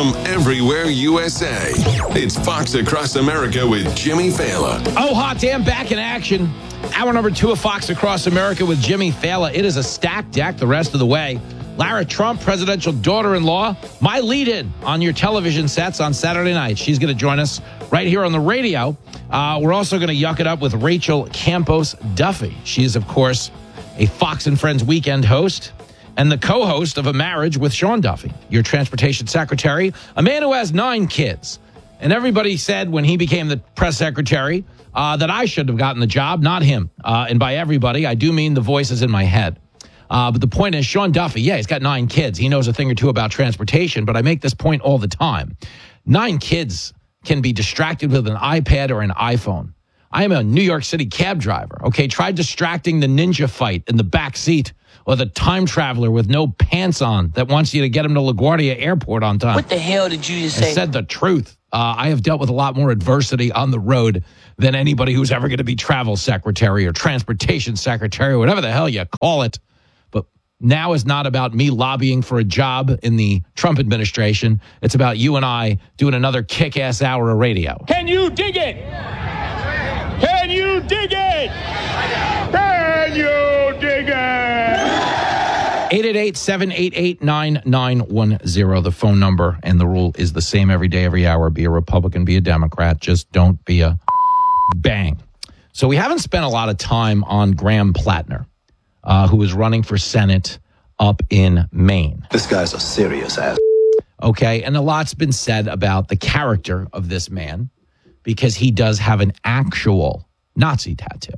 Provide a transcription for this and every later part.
from everywhere USA. It's Fox Across America with Jimmy Fallon. Oh, hot damn, back in action. Hour number 2 of Fox Across America with Jimmy Fallon. It is a stacked deck the rest of the way. Lara Trump, presidential daughter-in-law, my lead-in on your television sets on Saturday night. She's going to join us right here on the radio. We're also going to yuck it up with Rachel Campos Duffy. She is, of course, a Fox and Friends weekend host and the co-host of A Marriage with Sean Duffy, your transportation secretary, a man who has 9 kids. And everybody said when he became the press secretary that I should have gotten the job, not him. And by everybody, I do mean the voices in my head. But the point is, Sean Duffy, yeah, he's got 9 kids. He knows a thing or two about transportation, but I make this point all the time. 9 kids can be distracted with an iPad or an iPhone. I am a New York City cab driver, okay? Try distracting the ninja fight in the back seat or the time traveler with no pants on that wants you to get him to LaGuardia Airport on time. What the hell did you just say? I said the truth. I have dealt with a lot more adversity on the road than anybody who's ever going to be travel secretary or transportation secretary or whatever the hell you call it. But now is not about me lobbying for a job in the Trump administration. It's about you and I doing another kick-ass hour of radio. Can you dig it? Can you dig it? Can you dig it? 888-788-9910, the phone number, and the rule is the same every day, every hour. Be a Republican, be a Democrat. Just don't be a bang. So we haven't spent a lot of time on Graham Plattner, who is running for Senate up in Maine. This guy's a serious ass. Okay, and a lot's been said about the character of this man because he does have an actual Nazi tattoo.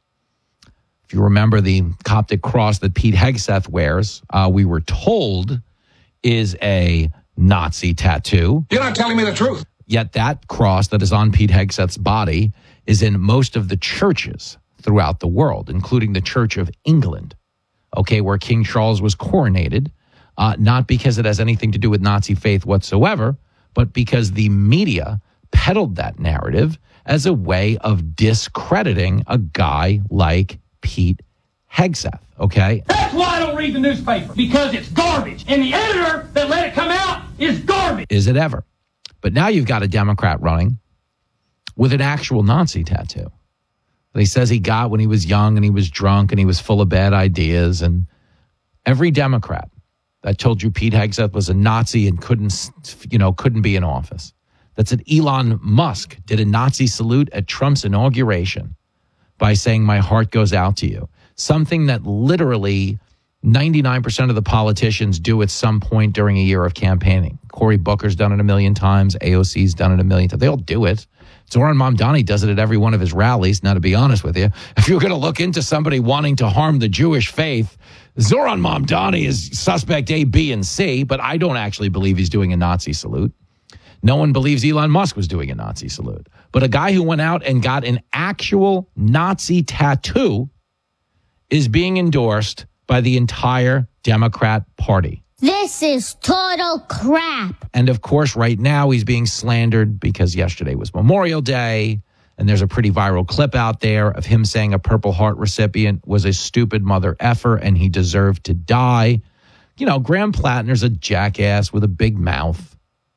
If you remember the Coptic cross that Pete Hegseth wears, we were told is a Nazi tattoo. You're not telling me the truth. Yet that cross that is on Pete Hegseth's body is in most of the churches throughout the world, including the Church of England, okay, where King Charles was coronated, not because it has anything to do with Nazi faith whatsoever, but because the media peddled that narrative as a way of discrediting a guy like Pete Hegseth, okay? That's why I don't read the newspaper, because it's garbage. And the editor that let it come out is garbage. Is it ever? But now you've got a Democrat running with an actual Nazi tattoo that he says he got when he was young and he was drunk and he was full of bad ideas. And every Democrat that told you Pete Hegseth was a Nazi and couldn't be in office. That's that Elon Musk did a Nazi salute at Trump's inauguration by saying, my heart goes out to you. Something that literally 99% of the politicians do at some point during a year of campaigning. Cory Booker's done it a million times. AOC's done it a million times. They all do it. Zoran Mamdani does it at every one of his rallies. Now, to be honest with you, if you're going to look into somebody wanting to harm the Jewish faith, Zoran Mamdani is suspect A, B, and C, but I don't actually believe he's doing a Nazi salute. No one believes Elon Musk was doing a Nazi salute. But a guy who went out and got an actual Nazi tattoo is being endorsed by the entire Democrat Party. This is total crap. And of course, right now he's being slandered because yesterday was Memorial Day. And there's a pretty viral clip out there of him saying a Purple Heart recipient was a stupid mother effer and he deserved to die. You know, Graham Plattner's a jackass with a big mouth.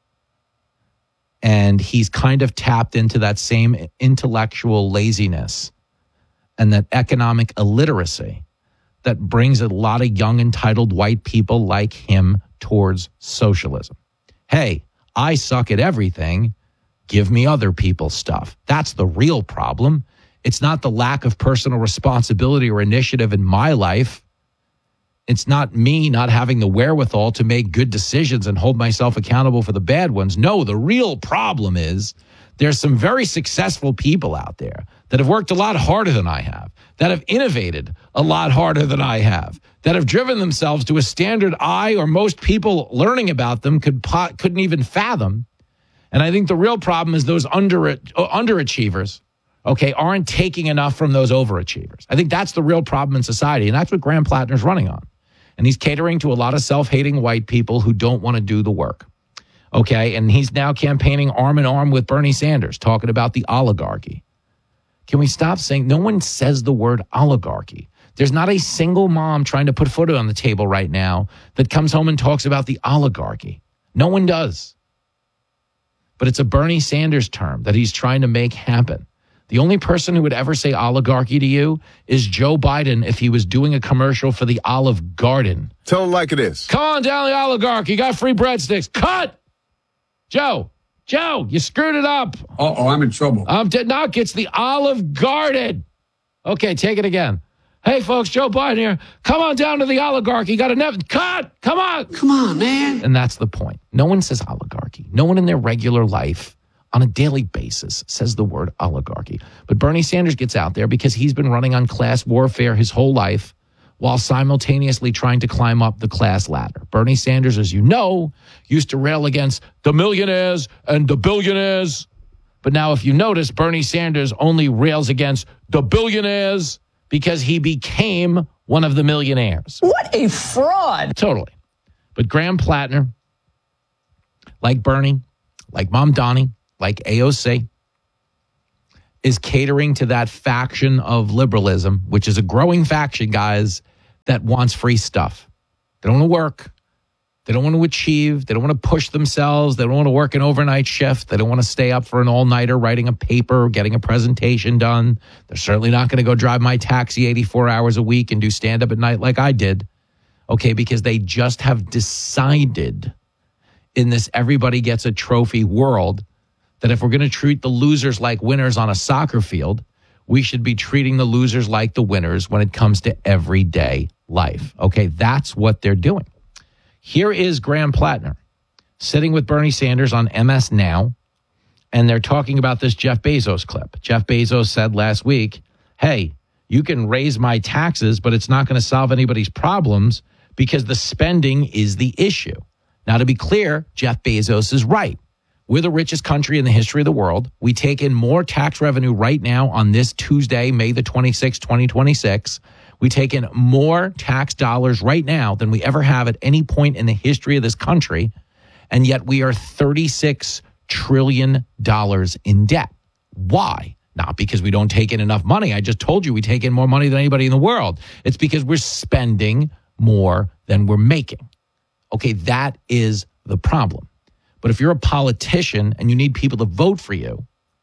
And he's kind of tapped into that same intellectual laziness and that economic illiteracy that brings a lot of young, entitled white people like him towards socialism. Hey, I suck at everything. Give me other people's stuff. That's the real problem. It's not the lack of personal responsibility or initiative in my life. It's not me not having the wherewithal to make good decisions and hold myself accountable for the bad ones. No, the real problem is there's some very successful people out there that have worked a lot harder than I have, that have innovated a lot harder than I have, that have driven themselves to a standard I or most people learning about them couldn't even fathom. And I think the real problem is those underachievers, okay, aren't taking enough from those overachievers. I think that's the real problem in society, and that's what Graham Plattner's running on. And he's catering to a lot of self-hating white people who don't want to do the work. Okay, and he's now campaigning arm in arm with Bernie Sanders, talking about the oligarchy. Can we stop saying, no one says the word oligarchy. There's not a single mom trying to put food on the table right now that comes home and talks about the oligarchy. No one does. but it's a Bernie Sanders term that he's trying to make happen. The only person who would ever say oligarchy to you is Joe Biden if he was doing a commercial for the Olive Garden. Tell him like it is. Come on down the oligarchy. You got free breadsticks. Cut! Joe, you screwed it up. Uh-oh, I'm in trouble. Knock, it's the Olive Garden. Okay, take it again. Hey, folks, Joe Biden here. Come on down to the oligarchy. You got to cut! Come on! Come on, man. And that's the point. No one says oligarchy. No one in their regular life on a daily basis says the word oligarchy. But Bernie Sanders gets out there because he's been running on class warfare his whole life while simultaneously trying to climb up the class ladder. Bernie Sanders, as you know, used to rail against the millionaires and the billionaires. But now if you notice, Bernie Sanders only rails against the billionaires because he became one of the millionaires. What a fraud. Totally. But Graham Plattner, like Bernie, like Mom Donnie, like AOC, is catering to that faction of liberalism, which is a growing faction, guys, that wants free stuff. They don't want to work. They don't want to achieve. They don't want to push themselves. They don't want to work an overnight shift. They don't want to stay up for an all-nighter writing a paper, getting a presentation done. They're certainly not going to go drive my taxi 84 hours a week and do stand-up at night like I did. Okay, because they just have decided in this everybody gets a trophy world that if we're going to treat the losers like winners on a soccer field, we should be treating the losers like the winners when it comes to everyday life. Okay, that's what they're doing. Here is Graham Plattner sitting with Bernie Sanders on MS Now, and they're talking about this Jeff Bezos clip. Jeff Bezos said last week, hey, you can raise my taxes, but it's not going to solve anybody's problems because the spending is the issue. Now, to be clear, Jeff Bezos is right. We're the richest country in the history of the world. We take in more tax revenue right now on this Tuesday, May the 26th, 2026. We take in more tax dollars right now than we ever have at any point in the history of this country. And yet we are $36 trillion in debt. Why? Not because we don't take in enough money. I just told you we take in more money than anybody in the world. It's because we're spending more than we're making. Okay, that is the problem. But if you're a politician and you need people to vote for you,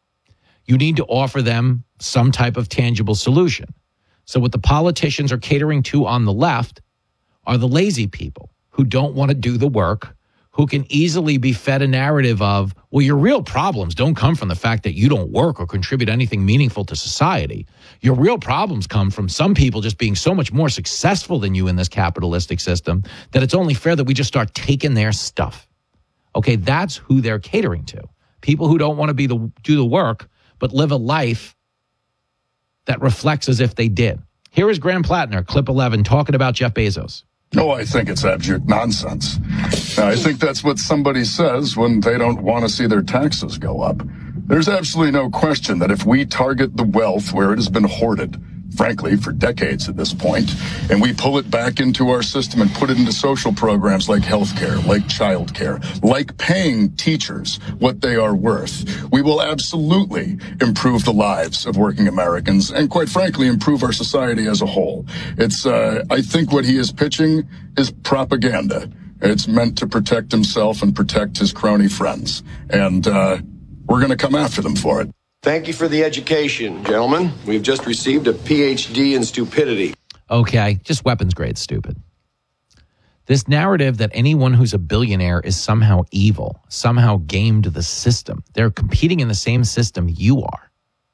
you need to offer them some type of tangible solution. So what the politicians are catering to on the left are the lazy people who don't want to do the work, who can easily be fed a narrative of, well, your real problems don't come from the fact that you don't work or contribute anything meaningful to society. Your real problems come from some people just being so much more successful than you in this capitalistic system that it's only fair that we just start taking their stuff. Okay, that's who they're catering to. People who don't want to do the work, but live a life that reflects as if they did. Here is Graham Plattner, clip 11, talking about Jeff Bezos. No, I think it's abject nonsense. I think that's what somebody says when they don't want to see their taxes go up. There's absolutely no question that if we target the wealth where it has been hoarded, frankly, for decades at this point, and we pull it back into our system and put it into social programs like healthcare, like childcare, like paying teachers what they are worth, we will absolutely improve the lives of working Americans and, quite frankly, improve our society as a whole. It's, I think what he is pitching is propaganda. It's meant to protect himself and protect his crony friends. And we're going to come after them for it. Thank you for the education, gentlemen. We've just received a PhD in stupidity. Okay, just weapons grade stupid. This narrative that anyone who's a billionaire is somehow evil, somehow gamed the system. They're competing in the same system you are.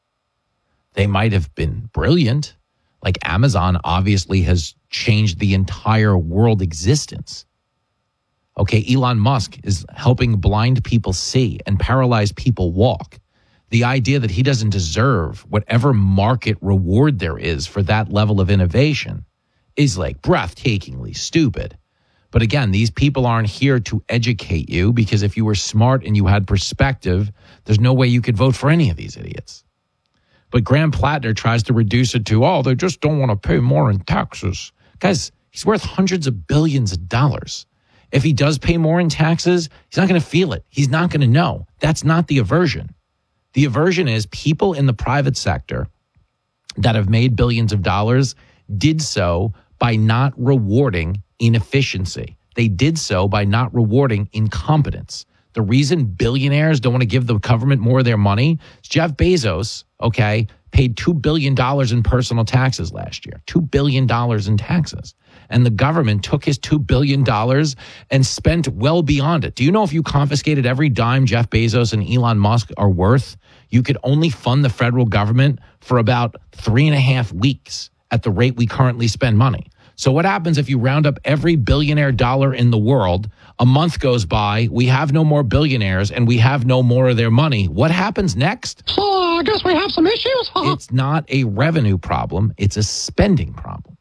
They might have been brilliant, like Amazon obviously has changed the entire world existence. Okay, Elon Musk is helping blind people see and paralyzed people walk. The idea that he doesn't deserve whatever market reward there is for that level of innovation is like breathtakingly stupid. But again, these people aren't here to educate you because if you were smart and you had perspective, there's no way you could vote for any of these idiots. But Graham Plattner tries to reduce it to, oh, they just don't want to pay more in taxes. Guys, he's worth hundreds of billions of dollars. If he does pay more in taxes, he's not going to feel it. He's not going to know. That's not the aversion. The aversion is people in the private sector that have made billions of dollars did so by not rewarding inefficiency. They did so by not rewarding incompetence. The reason billionaires don't want to give the government more of their money is Jeff Bezos, okay, paid $2 billion in personal taxes last year. $2 billion in taxes. And the government took his $2 billion and spent well beyond it. Do you know if you confiscated every dime Jeff Bezos and Elon Musk are worth, you could only fund the federal government for about 3.5 weeks at the rate we currently spend money. So what happens if you round up every billionaire dollar in the world, a month goes by, we have no more billionaires, and we have no more of their money? What happens next? Oh, I guess we have some issues. It's not a revenue problem. It's a spending problem.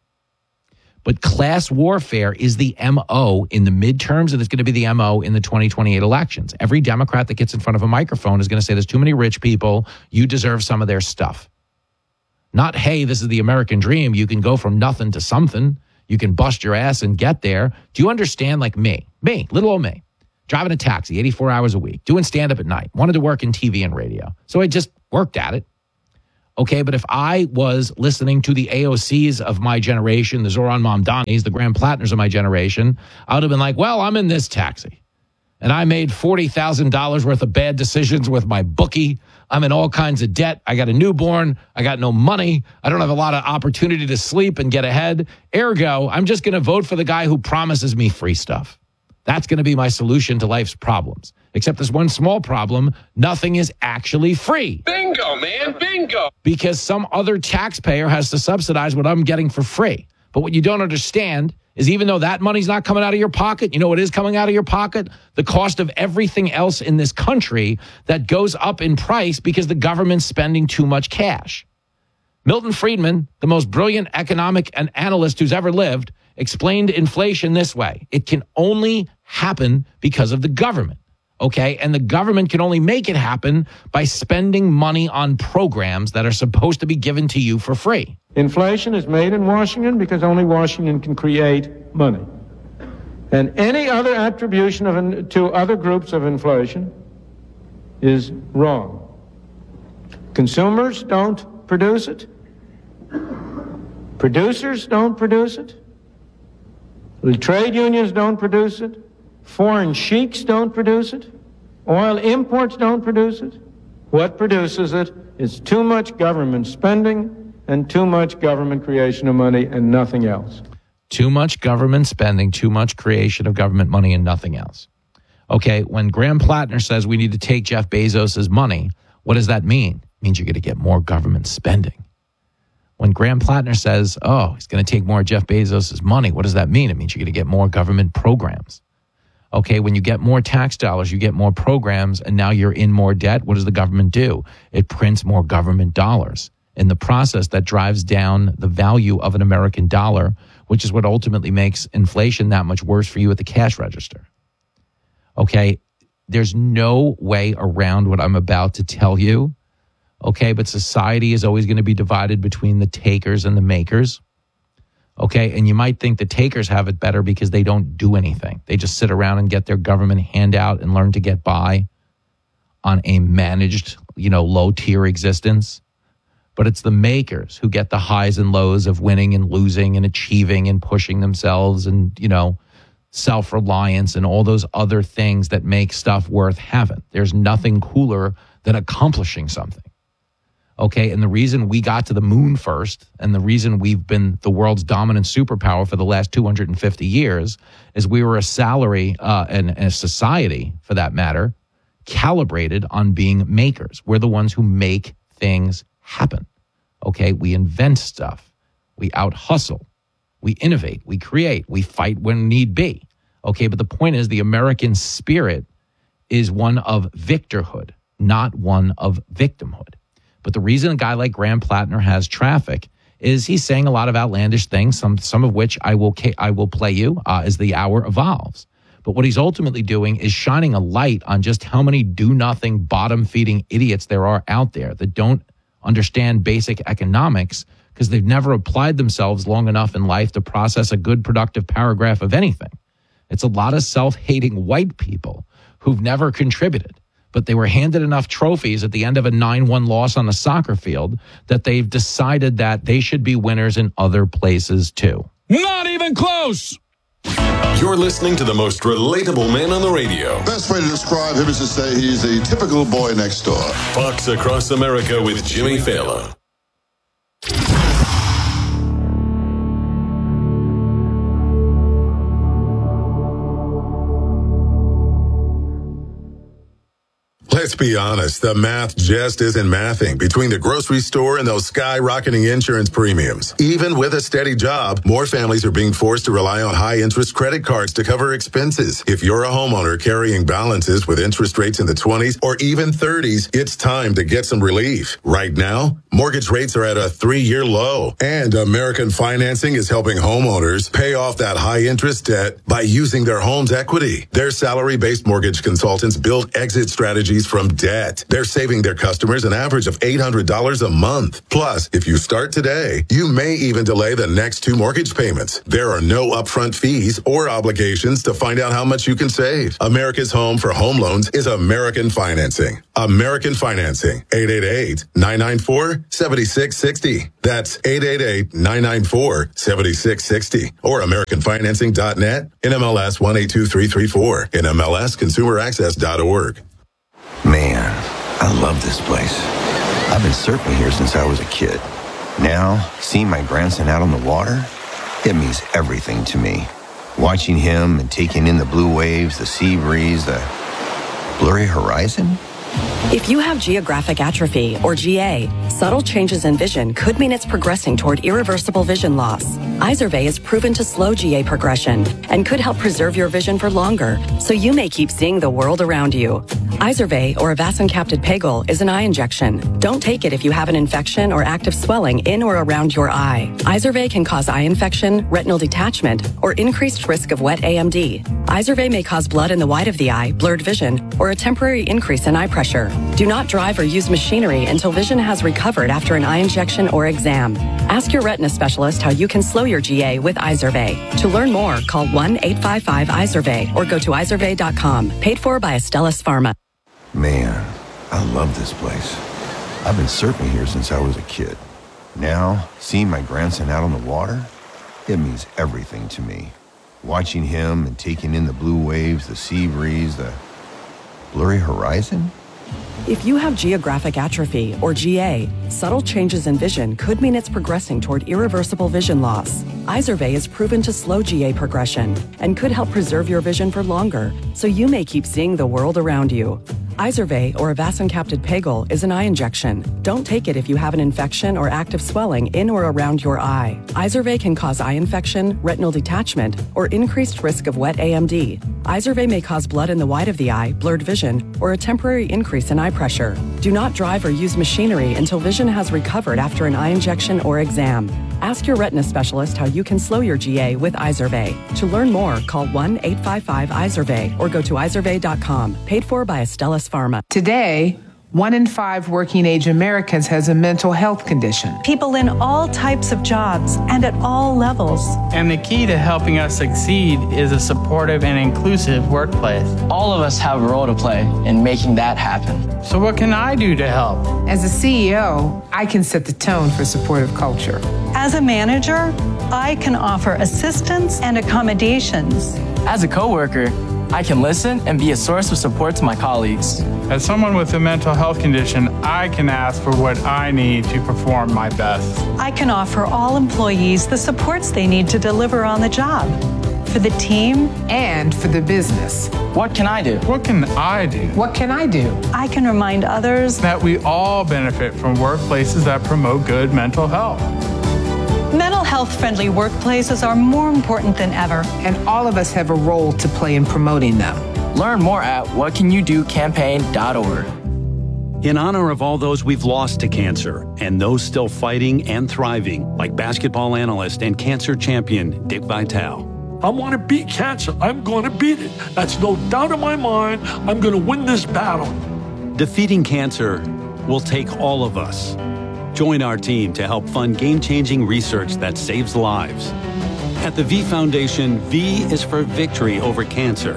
But class warfare is the MO in the midterms, and it's going to be the MO in the 2028 elections. Every Democrat that gets in front of a microphone is going to say there's too many rich people. You deserve some of their stuff. Not, hey, this is the American dream. You can go from nothing to something. You can bust your ass and get there. Do you understand, like me, little old me, driving a taxi 84 hours a week, doing stand-up at night, wanted to work in TV and radio. So I just worked at it. Okay, but if I was listening to the AOCs of my generation, the Zoran Mamdanis, the Graham Plattners of my generation, I would have been like, well, I'm in this taxi. And I made $40,000 worth of bad decisions with my bookie. I'm in all kinds of debt. I got a newborn. I got no money. I don't have a lot of opportunity to sleep and get ahead. Ergo, I'm just going to vote for the guy who promises me free stuff. That's going to be my solution to life's problems. Except there's one small problem. Nothing is actually free. Bingo, man, bingo. Because some other taxpayer has to subsidize what I'm getting for free. But what you don't understand is even though that money's not coming out of your pocket, you know what is coming out of your pocket? The cost of everything else in this country that goes up in price because the government's spending too much cash. Milton Friedman, the most brilliant economic and analyst who's ever lived, explained inflation this way. It can only happen because of the government. Okay, and the government can only make it happen by spending money on programs that are supposed to be given to you for free. Inflation is made in Washington because only Washington can create money. And any other attribution to other groups of inflation is wrong. Consumers don't produce it. Producers don't produce it. The trade unions don't produce it. Foreign sheiks don't produce it. Oil imports don't produce it. What produces it is too much government spending and too much government creation of money and nothing else. Too much government spending, too much creation of government money and nothing else. Okay, when Graham Plattner says we need to take Jeff Bezos' money, what does that mean? It means you're going to get more government spending. When Graham Plattner says, oh, he's going to take more of Jeff Bezos' money, what does that mean? It means you're going to get more government programs. Okay, when you get more tax dollars, you get more programs, and now you're in more debt. What does the government do? It prints more government dollars. In the process, that drives down the value of an American dollar, which is what ultimately makes inflation that much worse for you at the cash register. Okay, there's no way around what I'm about to tell you. Okay, but society is always going to be divided between the takers and the makers. Okay, and you might think the takers have it better because they don't do anything. They just sit around and get their government handout and learn to get by on a managed, low-tier existence. But it's the makers who get the highs and lows of winning and losing and achieving and pushing themselves and, self-reliance and all those other things that make stuff worth having. There's nothing cooler than accomplishing something. Okay, and the reason we got to the moon first and the reason we've been the world's dominant superpower for the last 250 years is we were a salary and a society, for that matter, calibrated on being makers. We're the ones who make things happen. Okay, we invent stuff. We out-hustle. We innovate. We create. We fight when need be. Okay, but the point is the American spirit is one of victorhood, not one of victimhood. But the reason a guy like Graham Plattner has traffic is he's saying a lot of outlandish things, some of which I will play you as the hour evolves. But what he's ultimately doing is shining a light on just how many do-nothing, bottom-feeding idiots there are out there that don't understand basic economics because they've never applied themselves long enough in life to process a good, productive paragraph of anything. It's a lot of self-hating white people who've never contributed. But they were handed enough trophies at the end of a 9-1 loss on a soccer field that they've decided that they should be winners in other places too. Not even close. You're listening to the most relatable man on the radio. Best way to describe him is to say he's a typical boy next door. Fox Across America with Jimmy Fallon. Let's be honest, the math just isn't mathing between the grocery store and those skyrocketing insurance premiums. Even with a steady job, more families are being forced to rely on high-interest credit cards to cover expenses. If you're a homeowner carrying balances with interest rates in the 20s or even 30s, it's time to get some relief. Right now, mortgage rates are at a 3-year low, and American Financing is helping homeowners pay off that high-interest debt by using their home's equity. Their salary-based mortgage consultants build exit strategies from debt. They're saving their customers an average of $800 a month. Plus, if you start today, you may even delay the next 2 mortgage payments. There are no upfront fees or obligations to find out how much you can save. America's home for home loans is American Financing. American Financing, 888-994-7660. That's 888-994-7660. Or AmericanFinancing.net, NMLS 182334, NMLSConsumerAccess.org. Man, I love this place. I've been surfing here since I was a kid. Now, seeing my grandson out on the water, it means everything to me. Watching him and taking in the blue waves, the sea breeze, the blurry horizon. If you have geographic atrophy, or GA, subtle changes in vision could mean it's progressing toward irreversible vision loss. Izervay is proven to slow GA progression and could help preserve your vision for longer, so you may keep seeing the world around you. Izervay, or avacincaptad pegol, is an eye injection. Don't take it if you have an infection or active swelling in or around your eye. Izervay can cause eye infection, retinal detachment, or increased risk of wet AMD. Izervay may cause blood in the white of the eye, blurred vision, or a temporary increase in eye pressure. Do not drive or use machinery until vision has recovered after an eye injection or exam. Ask your retina specialist how you can slow your GA with Izervay. To learn more, call 1-855-IZERVAY or go to izervay.com. Paid for by Astellas Pharma. Man, I love this place. I've been surfing here since I was a kid. Now, seeing my grandson out on the water, it means everything to me. Watching him and taking in the blue waves, the sea breeze, the blurry horizon. If you have geographic atrophy, or GA, subtle changes in vision could mean it's progressing toward irreversible vision loss. Izervay is proven to slow GA progression and could help preserve your vision for longer, so you may keep seeing the world around you. Izervay, or avacincaptad pegol, is an eye injection. Don't take it if you have an infection or active swelling in or around your eye. Izervay can cause eye infection, retinal detachment, or increased risk of wet AMD. Izervay may cause blood in the white of the eye, blurred vision, or a temporary increase in eye pressure. Do not drive or use machinery until vision has recovered after an eye injection or exam. Ask your retina specialist how you can slow your GA with Izervay. To learn more, call 1-855-IZERVAY or go to izervay.com. Paid for by Astellas Pharma. Today, 1 in 5 working-age Americans has a mental health condition. People in all types of jobs and at all levels. And the key to helping us succeed is a supportive and inclusive workplace. All of us have a role to play in making that happen. So what can I do to help? As a CEO, I can set the tone for supportive culture. As a manager, I can offer assistance and accommodations. As a coworker, I can listen and be a source of support to my colleagues. As someone with a mental health condition, I can ask for what I need to perform my best. I can offer all employees the supports they need to deliver on the job. For the team and for the business. What can I do? What can I do? What can I do? I can remind others that we all benefit from workplaces that promote good mental health. Mental health-friendly workplaces are more important than ever. And all of us have a role to play in promoting them. Learn more at whatcanyoudocampaign.org. In honor of all those we've lost to cancer and those still fighting and thriving, like basketball analyst and cancer champion Dick Vitale. I want to beat cancer. I'm going to beat it. That's no doubt in my mind. I'm going to win this battle. Defeating cancer will take all of us. Join our team to help fund game-changing research that saves lives. At the V Foundation, V is for victory over cancer.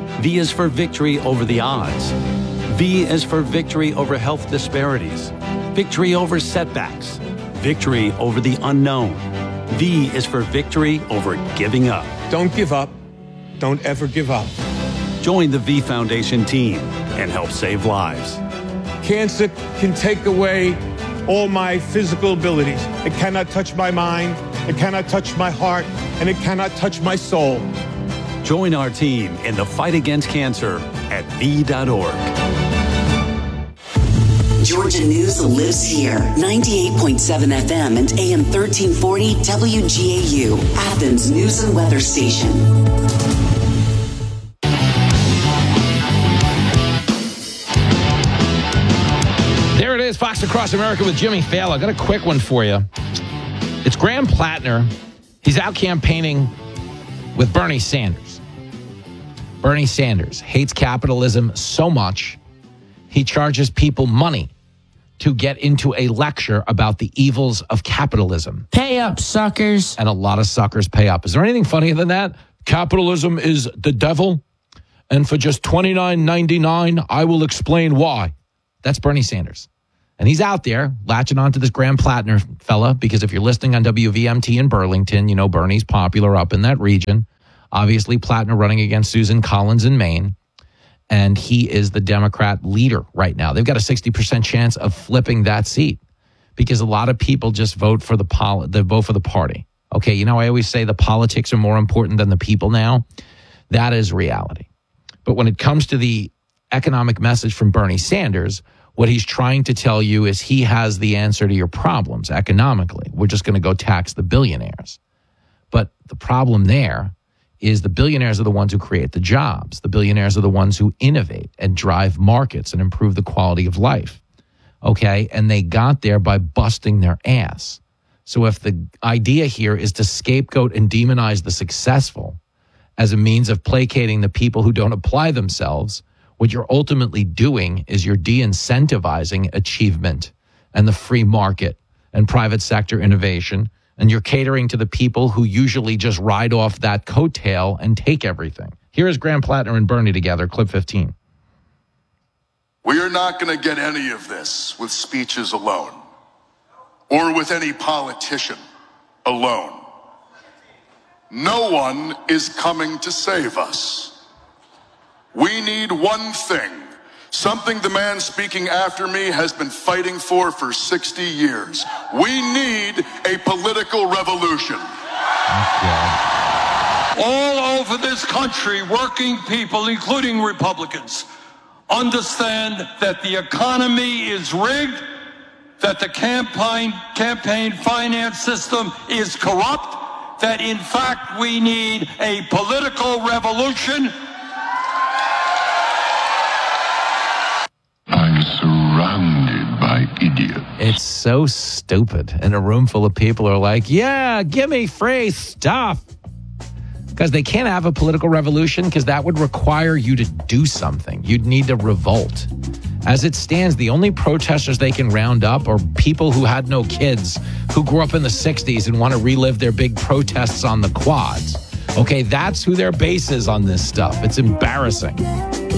V is for victory over the odds. V is for victory over health disparities, victory over setbacks, victory over the unknown. V is for victory over giving up. Don't give up. Don't ever give up. Join the V Foundation team and help save lives. Cancer can take away all my physical abilities. It cannot touch my mind, it cannot touch my heart, and it cannot touch my soul. Join our team in the fight against cancer at V.org. Georgia News lives here. 98.7 FM and AM 1340 WGAU, Athens News and Weather Station. There it is, Fox Across America with Jimmy Failla. I got a quick one for you. It's Graham Plattner. He's out campaigning with Bernie Sanders. Bernie Sanders hates capitalism so much, he charges people money to get into a lecture about the evils of capitalism. Pay up, suckers. And a lot of suckers pay up. Is there anything funnier than that? Capitalism is the devil, and for just $29.99, I will explain why. That's Bernie Sanders. And he's out there latching on to this Graham Plattner fella, because if you're listening on WVMT in Burlington, you know Bernie's popular up in that region. Obviously, Plattner running against Susan Collins in Maine. And he is the Democrat leader right now. They've got a 60% chance of flipping that seat because a lot of people just vote for the party. Okay, you know, I always say the politics are more important than the people now. That is reality. But when it comes to the economic message from Bernie Sanders, what he's trying to tell you is he has the answer to your problems economically. We're just going to go tax the billionaires. But the problem there is the billionaires are the ones who create the jobs. The billionaires are the ones who innovate and drive markets and improve the quality of life. Okay? And they got there by busting their ass. So if the idea here is to scapegoat and demonize the successful as a means of placating the people who don't apply themselves, what you're ultimately doing is you're de-incentivizing achievement and the free market and private sector innovation. And you're catering to the people who usually just ride off that coattail and take everything. Here is Graham Plattner and Bernie together, clip 15. We are not going to get any of this with speeches alone or with any politician alone. No one is coming to save us. We need one thing, something the man speaking after me has been fighting for 60 years. We need a political revolution. All over this country, working people, including Republicans, understand that the economy is rigged, that the campaign finance system is corrupt, that in fact we need a political revolution. I'm surrounded by idiots. It's so stupid. And a room full of people are like, yeah, give me free stuff. Because they can't have a political revolution because that would require you to do something. You'd need to revolt. As it stands, the only protesters they can round up are people who had no kids, who grew up in the 60s and want to relive their big protests on the quads. Okay, that's who their base is on this stuff. It's embarrassing.